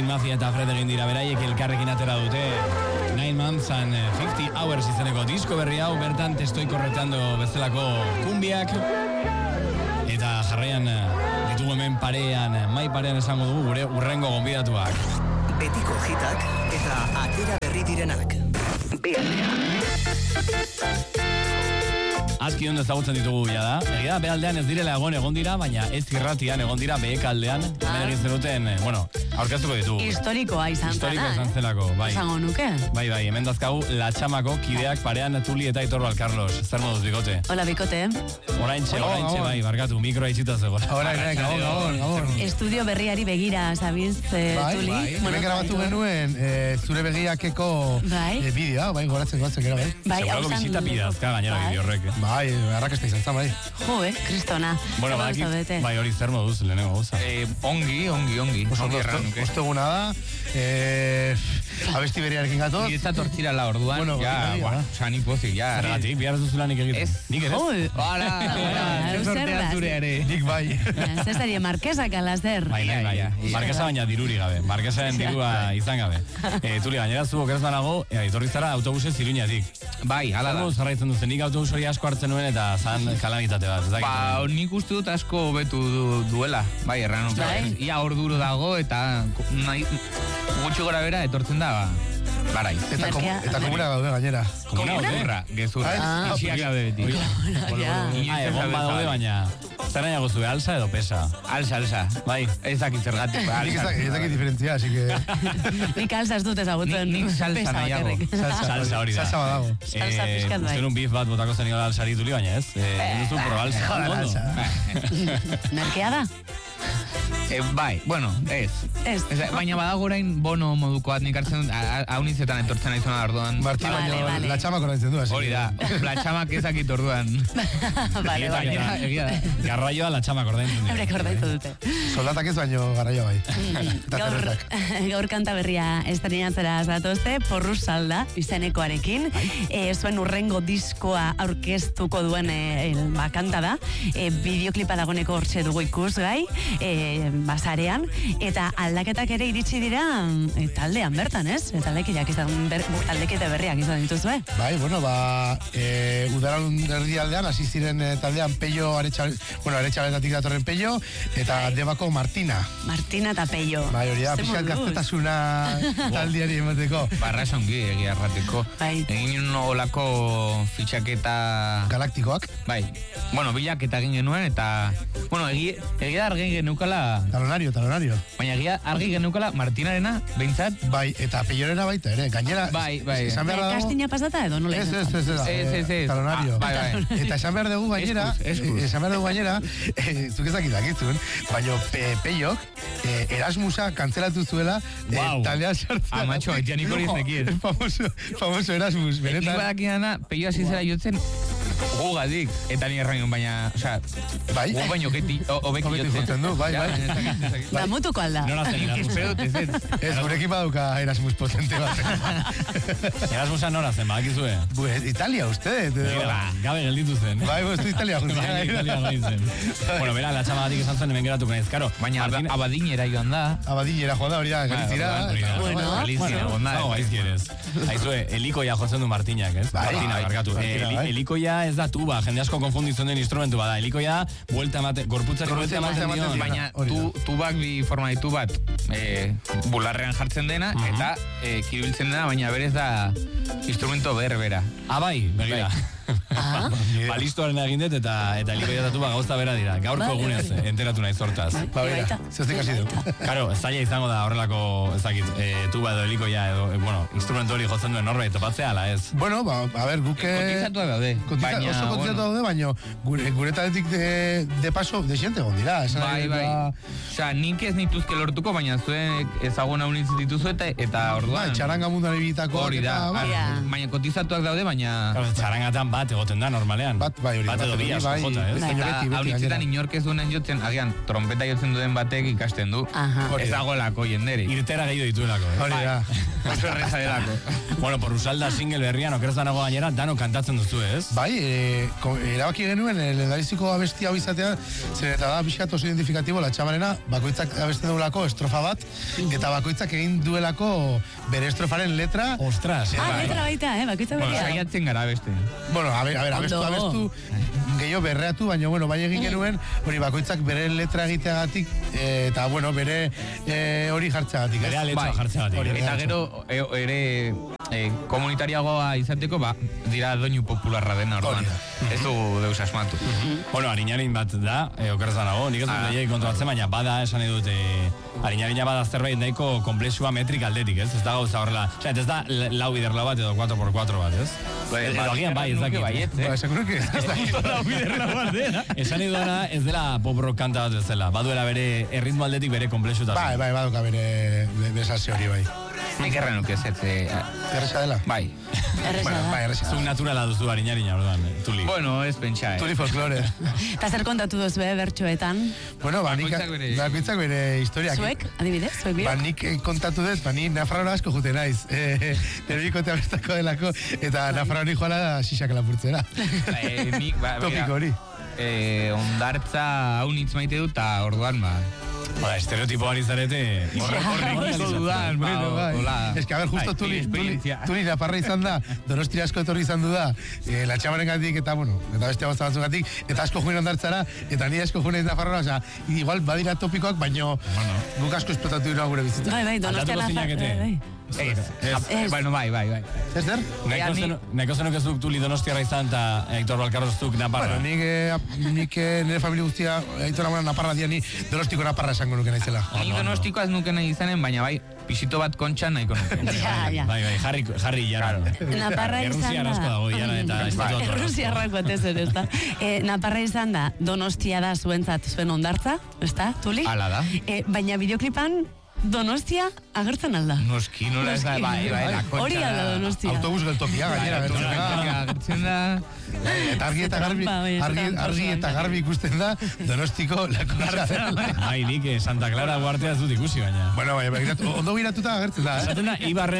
Mafia eta Fred egin dira beraiek elkarrekin atera dute 9 Months and 50 Hours izeneko disko berri hau, bertan te estoy corretando bezalako kumbiak, eta jarraian ditugu hemen parean, mai parean esango dugu gure urrengo gonbidatuak. Betiko hitak eta atera berri direnak. Aski ondo ezagutzen ditugu da. Egia da, behaldean ez direla egon dira, baina ez irratian egon dira behekaldean. Hemen egin zenuten, aurkeztuko ditugu. Historikoa izan zelako, bai. Esango nuke. Bai, hemen dazkagu La Txamako kideak parean Tuli eta Aitor Valcarlos. Zer moduz, Bikote? Hola, Bikote. Oraintxe, bai, barkatu, mikroa itxita zegoen. Gabon. Estudio berriari begira, sabiz, Tuli. Bai, hemen grabatu genuen zure begiakeko bideoa, bai, goratzen gara, bai. Bai, bisita pidazka gainera bideo horrek, Bai, arrakasta izan zan, bai. Jo, kristona. Bueno, bai, hori zer moduz, lehenengo goza. Ongi. Osteguna da, abesti berriarekin gatoz. Eta tortzirala orduan, bueno, nik pozik, Zergatik, bihar zuzula nik egiten. Nik ere? Hola, sortea zure ere. Nik bai. Zezaria Marquesak alazer. Bai. Marquesa baina diruri gabe. Marquesaren dirua izan gabe. Tuli, gainera zu okeraz banago, etorri zara autobusez Iruñatik. Bai, hala da. Zarraitzen duzen, nik autobus hori asko hartzen nuen eta zan kalamitate bat. Nik uste dut asko betu duela. Bai, erran. Ia orduro dago eta gutxi gora bera etortzen da, garai. Eta komuna gaude gainera. Komuna? Gezurra. Itxiak gaude beti. Egon badaude baina. Zer nahiago zuen, alza edo pesa? Alza. Bai. Ez dakit zergatik. Ez dakit diferentzia, así que... Nik alza ez dut ezagutzen. Nik salsa nahiago. Salsa hori da. Salsa badago. Salsa pixkat bai. Usten un bif bat botako zeniola alzari Tuli, baina ez. Enduzun pro alza. Merkea da? Bai, bueno, ez. Baina badago orain bono moduko bat nik hartzen dut, haunizetan etortzen aizuna orduan. Martín, La Txamako ordaintzen du, hasi. Hori da, La Txamak ezakit orduan. Vale. Garraioa La Txamak ordaintzen du. Eurek ordaintzen dute. Soldatak ez baino garraioa bai. Gaur kanta berria estrenatzera zatozte, Porruz salda izenekoarekin. Zuen urrengo diskoa aurkeztuko duen kanta da. Bideoklipa dagoneko hortxe dugu ikusgai. Basarean, eta aldaketak ere iritsi dira taldean bertan, ez? Taldekete berriak izan dituzue. Bai, bueno, udaran erdialdean, hasi ziren taldean Peio, Aretxabetatik datorren Peio, eta Debako Martina. Martina eta Peio. Bai, hori da, pixkat gaztetasuna taldeari emateko. Barrasongi, egia errateko. Egin olako fitxaketa... Galaktikoak. Bai, bueno, bilaketa egin genuen, eta... Bueno, egia argi geneukala... Talonario. Baina egia argi geneukala Martinarena, behintzat? Bai, eta Peiorena baita ere, gainera... Bai. Kastina pasata edo nola? Ez. Talonario. Eta esan behar dugu gainera, zuk ezakizakizun, baina Peiok Erasmusa kantzelatu zuela taldean sartzen. Amatxo, etxanik hori znekien. Famoso Erasmus, benetan. Nik badakidana, Peio hasi zera jotzen gugadik, eta ni errain baina, gu baino obeki jotzen du, bai. Da mutuko alda. Nola zen Erasmus? Ez, gurekin baduka Erasmus potente bat. Erasmusa nora zen, badakizue? Italia, uste. Gabe gelditu zen. Bai, ez du Italia zen. Bueno, bera, La Txamagatik esan zen, hemen geratuko naiz, karo. Baina Abadinera joan da. Abadinera joan da, hori da, Galizira. Bueno, aizkierez. Aizue, Elikoia jotzen du Martinak, ez? Martina, barkatu. Elikoia ez da tuba, jende asko konfunditzen den instrumentu bada. Elikoia, gorputzari buelta ematen dion. Baina tubak bi forma ditu bat, bularrean jartzen dena, eta kiribiltzen dena, baina berez da instrumento berbera. Bai, begira. Balistoaren egin dut eta Elikoia eta tuba gauza bera dira. Gaurko egunez, enteratu nahi zortaz. Zeuzik hasi du. Karo, zaila izango da horrelako, ezakit, tuba edo Elikoia edo, instrumentu hori jotzen duen norbait topatzea, ala ez? Bueno, a ver, guke... Kotizatuak daude. Oso kotizatuak daude, baina gure taletik de paso desiente gondira. Bai. Osa, nik ez nituzke lortuko, baina zuek ezaguna unitz dituzu eta orduan. Txaranga munduan ebitako. Hori da, baina kotizatuak daude, baina... Txarangatan bat, joten da, normalean. Bat, bai, hori. Bat edo bi asko jota, ez? Eta haunitzetan inork ez duenen jotzen, agian, trompeta jotzen duen batek ikasten du. Ez dagoelako jenderi. Irtera gehiago dituelako, eh? Hori da. Oso erreza delako. Bueno, Porrusalda single berrian, okeraz danago gainera, dano kantatzen duzu, ez? Bai, erabaki genuen, lehendabiziko abesti hau izatea, zer eta da, pixkat oso identifikatibo, la txamarena, bakoitzak abesten duelako estrofa bat, eta bakoitzak egin duelako bere estrofaren letra. Ostras. Letra baita, bakoitzak berria. Saiatzen gara beste. Bueno, a ver, abestu, gehiago berreatu, baina, bueno, bai egin genuen, hori bakoitzak bere letra egiteagatik, eta, bueno, bere hori jartzeagatik. Bere aletra jartzeagatik. Eta gero, ere komunitariagoa izateko, dira doinu popularra dena orduan. Ez dugu deus asmatu. Bueno, harinarin bat da, okeraz danago, nik ez dut lehiak kontratzen, baina bada esan edut, harinarina bada zerbait nahiko komplexua metrik aldetik, ez? Ez da gauza horrela, ez da lau biderla bat edo 4x4 bat, ez? Edo agian bai, ez dakit. Seguro que ez da lau biderla bat, esan edudana ez dela pop rock kanta bat bezala, baduela bere erritmo aldetik bere komplexuta. Bai, baduka bere besazio hori, bai. Nik errenuk ez, Erresa dela? Bai. Erresa da. Bai, erresa. Zuk naturala duzu harinarina, orduan, Tuli. Bueno, ez pentsa, Tuli folklore. Eta zer kontatu duzu, bertxoetan? Bueno, bakoitzak bere historiak. Zuek, adibidez, zuek biro? Nik kontatu dut, ni Nafarroa asko jute naiz. Terbikote abestako delako, eta Nafarroa ni joala da xixak lapurtzera. Topiko hori. Ondartza hau nitz maite dut, eta orduan, estereotipoan izarete... Horreko dudan, Es que, a ver, justo Tuli Nafarra izan da, Donostira asko etorri izan du da, la txamaren gatik, eta, bueno, eta beste gauza batzuk gatik, eta asko juen ondartzara, eta ni asko juen Nafarroa, oza, igual badira topikoak, baino guk asko esplotatu dira gure bizitza. Bai, Donostia Nafarra. Bueno, bai. Ez der? Nahiko zenuk ez duk Tuli Donostiarra izan, eta Aitor Balkarroz duk Naparra. Bueno, nik nire familia guztia, Aitor Amara Naparra dia, ni Donostiko Naparra esango nuke naizela. Nik Donostikoaz nuke nahi izanen, baina bai, pisito bat kontxan nahiko nuke. Bai, jarri jaran. Naparra izan da. Errusia asko dago jaran, eta estatuatu. Errusia arrakoat ez ere, ez da. Naparra izan da, Donostia da zuentzat zuen ondartza, ez da, Tuli? Hala da. Baina bideoklipan Donostia agertzen alda. Noski, nola ez da, bai, la kontxa. Hori alda Donostia. Autobus geltokia, gainera. Agertzen da. Eta argi eta garbi ikusten da Donostiko la kontxa. Bai, nik Santa Clara guartea ez dut ikusi, baina. Bueno, ondo giratuta agertzen da, Esaten da,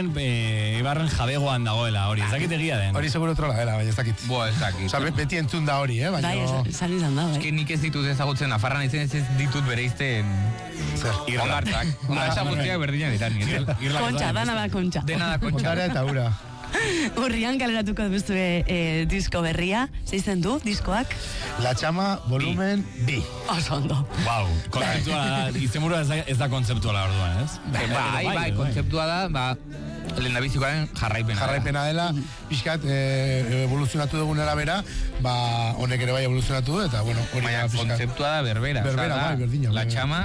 Ibarren jabegoan dagoela, hori, ez dakit egia den. Hori seguro trola dela, baina ez dakit. Ez dakit. Osa, beti entzun da hori, baina... Bai, esan izan da, bai. Eski nik ez ditut ezagutzen, Nafarran ez ditut bere izten... Ondartzak. Ondartzak guztiak berdinak ditan. Kontxa, dana da kontxa. Dena da kontxa. Ondarea eta ura. Urrian kaleratuko duzue disko berria, zeizen du, diskoak? La Txama, volumen B. Oso ondo. Wow, kontzeptuala da, izenburua ez da kontzeptuala orduan, ez? Bai, kontzeptua da, lehendabizikoaren jarraipena. Jarraipena dela, pixkat evoluzionatu dugun arabera, honek ere bai evoluzionatu du, eta bueno, hori da pixkat. Kontzeptua da berbera. Berbera, bai, berdina. La Txama,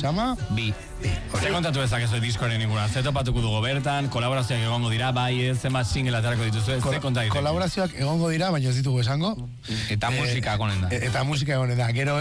B. Zer kontatu ezakezu diskoaren inguna? Zer topatuko dugu bertan, kolaborazioak egongo dira, bai, zenbat single aterako dituzu, zer konta egiten? Kolaborazioak egongo dira, baina ez ditugu esango. Eta musika egonen da. Eta musika egonen da. Gero,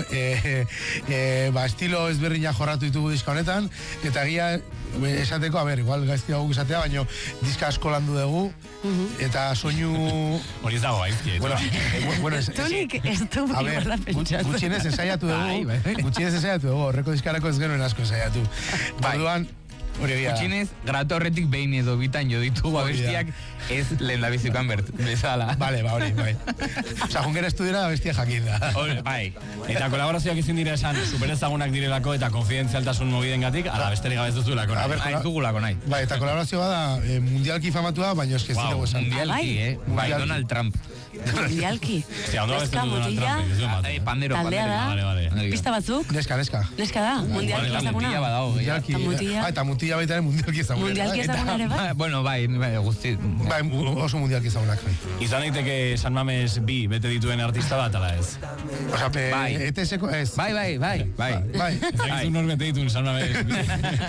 estilo ezberdina jorratu ditugu diska honetan, eta egia esateko, igual gaizti dugu esatea, baina diska asko landu dugu, eta soinu... Hori ez dago, aizki. Tulik ez du bigorra pentsatu. Gutxienez ensaiatu dugu, horreko diskarako ez genuen asko ensaiatu. Orduan, hori egia. Gutxienez, gratu horretik behin edo bitan jo ditugu abestiak ez lehendabizikoan bezala. Bale, hori, bai. Osa, jungera estudiera abestia jakin da. Bai. Eta kolaborazioak izin dira esan superezagunak direlako eta konfidenzialtasun mobidengatik, ala besterik gabe ez duzulako nahi. Haizkugulako nahi. Bai, eta kolaborazioa da mundialki famatua, baina eski ez dugu esan. Mundialki, bai, Donald Trump. Mundialki. Eska mutila. Pandero. Taldea da. Pista batzuk? Neska. Neska da, mundialki ezaguna. Eta mutila baita ere mundialki ezaguna. Mundialki ezaguna ere, bai? Bueno, bai, guzti. Bai, oso mundialki ezagunak. Izan daiteke San Mames bi bete dituen artista bat, ala ez? Osa, ETS-eko ez. Bai. Zagizun nor bete dituen San Mames bi.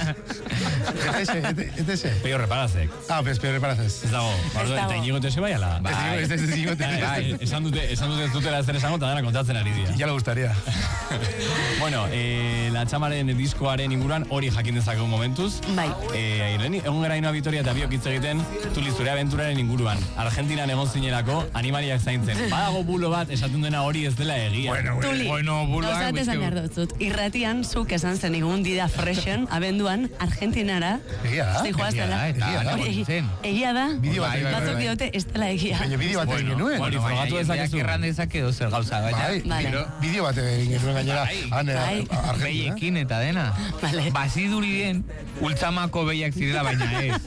ETS. Peio Reparazek. Peio Reparazek. Ez dago. Eta Inigo ETS bai, ala? Ez Inigo ETS. Esan dute ez dutela ez esango eta dara kontatzen ari dira. Ya lo gustaría. Bueno, la txamaren diskoaren inguruan hori jakin dezakegu momentuz. Bai. Egun gara inoa Vitoria eta biok hitz egiten Tuli zure abenturaren inguruan. Argentinan egon zinelako animaliak zaintzen. Badago bulo bat esaten dena hori ez dela egia. Tuli, gauzat esan behar dut. Irratian zuk esan zen egun dida freshen, abenduan, Argentinara. Egia da. Zijoaz dela. Egia da. Batzuk diote ez dela egia. Baina bideo bat egin genuen. Hori, frogatu dezakezu. Erran dezake dozer gauza, baina. Bideo bat egin genuen gainera. Argentina. Behiekin eta dena. Bazidurien, ultzamako behiak zirela, baina ez.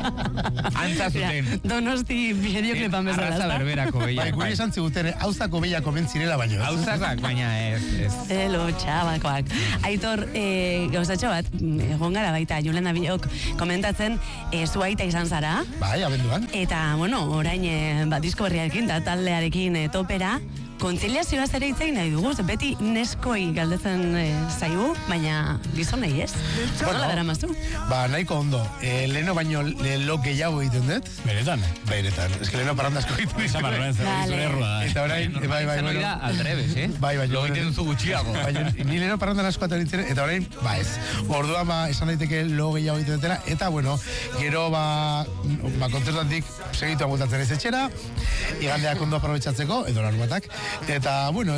Antza zuten. Donosti bideoklipan bezala. Arraza berberako behiak. Bai, guri esan ziguten, hauzako behiak komentzirela baino. Hauzakak, baina ez. Elo, txabakoak. Aitor, gauzatxo bat, egon gara baita, Julena Biok komentatzen, zu aita izan zara. Bai, abenduan. Eta, bueno, orain disko berriarekin, da taldearekin topera, kontziliazioaz ere itzein nahi dugu, beti neskoi galdetzen zaigu, baina gizonei ez? Nola dara maztu? Ba, nahiko ondo. Leno baino lo gehiago egiten dut. Benetan? Benetan. Ez que leno parrandazko egiten dut. Esa marroen zerrizure errua. Eta orain, bai, bueno. Aldrebes, Bai, lo egiten duzu gutxiago. Ni leno parrandan asko ataritzen, eta orain, ba ez. Orduan, esan daiteke lo gehiago egiten dutela, eta bueno, gero, kontzertatik segitu agultatzen ez etxera, igandeak ondo aprobetxatzeko, edo larbatak. Eta, bueno,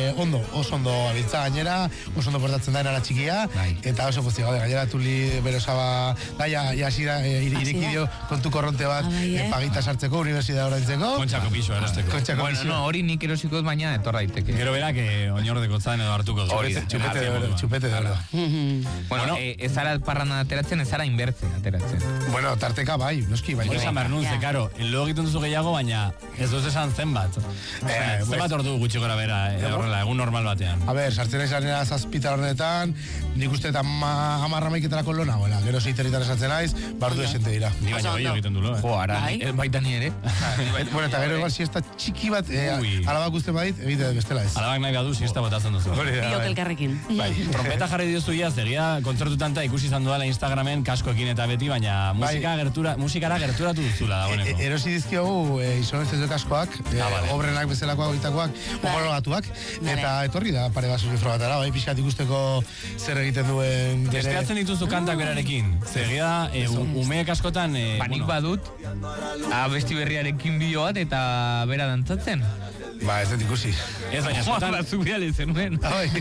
oso ondo abiltza gainera, oso ondo portatzen da enara txikia, eta oso pozio gaude, gainera Tuli berosaba, ja irikidio kontu korronte bat pagita sartzeko, universidad oraintzeko. Kontxako piso erosteko. Bueno, no, hori nik erosikoz baina etorra daiteke. Gero berak oinordeko zan edo hartuko du. Txupete de oro. Bueno, ez ara parranda ateratzen, ez ara inbertzen ateratzen. Bueno, tarteka bai, noski, bai. Hori esan behar nun, ze karo, lo egiten duzu gehiago, baina ez duz esan zenbat. Zenbat ordu gutxi gora bera, egun normal batean. A ber, sartzen izanera zazpita horretan, nik uste eta amarramaiketarako lo nagoela. Gero zeiterritan esatzen naiz, bardu esente dira. Ni baina gehiago egiten du lo, Jo, ara, baita ni ere. Bueno, eta gero igual siesta txiki bat, alabak uste badit, egite bestela ez. Alabak nahi badu, siesta botatzen duzu. Biok elkarrekin. Bai, trompeta jarri diozu iaz, egia kontzertutan ta ikusi izan duela Instagramen kaskoekin eta beti, baina musikara gerturatu duzula dagoeneko. Erosi dizkiogu izonez kaskoak, obrenak bezalakoak egitakoak, homologatuak, eta etorri da pare bat zuzio frogatara, bai, pixkat ikusteko zer egiten duen... Testeatzen dituzu kantak berarekin, zegia umeek askotan... Panik badut, abesti berriarekin bideo bat eta bera dantzatzen. Ba, ez dut ikusi. Ez baina askotan... Batzuk bidale zenuen.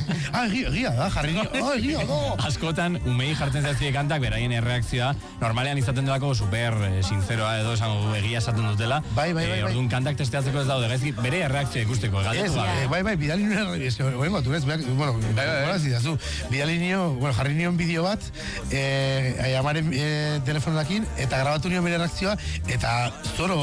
Egia da, jarri egia da. Askotan, umei jartzen zaizkie kantak, beraien erreakzioa, normalean izaten delako super sinceroa edo esango egia esaten dutela. Bai. Orduan kantak testeatzeko ez daude, gaizki bere erreakzioa ikusteko. Bai, bidali nuen, oengo, tu ez, bidali nion, jarri nion bideo bat, amaren telefonakin, eta grabatu nion bere erreakzioa, eta zoro.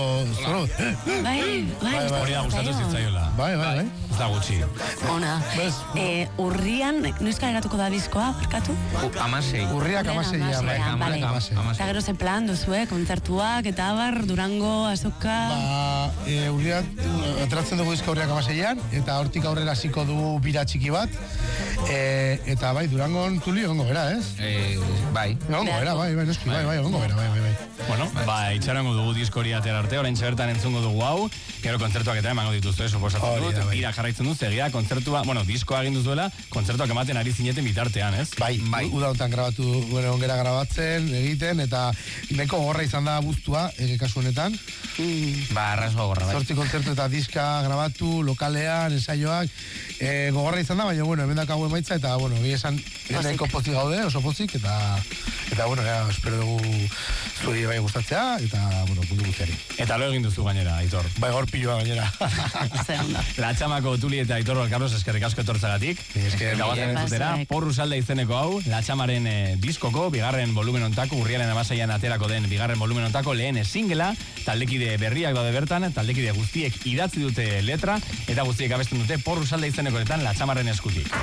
Hori da gustatu zitzaiola. Bai. Ez da gutxi. Ona. Urrian, noizka eratuko da diskoa, barkatu? Urriak 16. Eta gero ze plan duzue, kontzertuak, eta abar, Durango, Azoka... Urriak, ateratzen dugu diska urriak 16an, eta hortik aurrera hasiko du bira txiki bat, eta bai, Durangon Tuli ongo bera, ez? Bai. Ongo bera, bai, noski, bai, ongo bera, bai. Bueno, itxarango dugu disko hori atera arte, orain bertan entzungo dugu hau, gero kontzertuak eta emango dituzte, suposatzen dut, bira jarraitzen dut, egia kontzertua, diskoa egin duzuela, kontzertuak ematen ari zineten bitartean, ez? Bai, uda honetan grabatu, ongera grabatzen, egiten, eta neko gorra izan da buztua, kasu honetan. Arraso gorra, bai. 8 kontzertu eta diska grabatu, lokalean, ensaioak, gogorra izan da, baina, hemen dakago emaitza, eta, bi esan, nahiko pozik gaude, oso pozik, eta, espero dugu zuri bai gustatzea, eta, puntu guztiari. Eta lo egin duzu gainera, Aitor. Bai, gorpilloa gainera. La txamako Tuli eta Aitor Carlos eskerrik asko etortzagatik. Eta guazen entzutera, Porru salda izeneko hau, La txamaren diskoko, bigarren volumen ontako, urriaren 16an aterako den bigarren volumen ontako lehen singela, taldekide berriak daude bertan, taldekide guztiek idatzi dute letra, eta guztiek abesten dute Porru salda izenekoetan La txamaren eskutik.